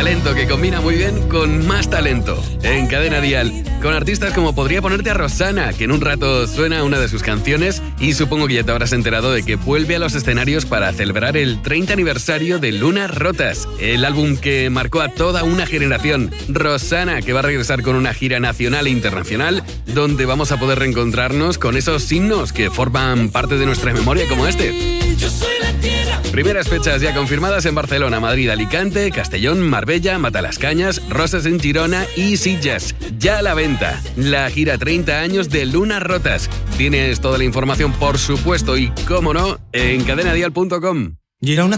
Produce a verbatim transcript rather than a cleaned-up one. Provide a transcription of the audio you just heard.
talento que combina muy bien con más talento. En Cadena Dial, con artistas como podría ponerte a Rosana, que en un rato suena una de sus canciones, y supongo que ya te habrás enterado de que vuelve a los escenarios para celebrar el treinta aniversario de Lunas Rotas, el álbum que marcó a toda una generación. Rosana, que va a regresar con una gira nacional e internacional, donde vamos a poder reencontrarnos con esos himnos que forman parte de nuestra memoria, como este. Primeras fechas ya confirmadas en Barcelona, Madrid, Alicante, Castellón, Marbella, Matalascañas, Roses en Girona y Sitges. Ya a la venta, la gira treinta años de Lunas Rotas. Tienes toda la información, por supuesto, y cómo no, en cadena dial punto com.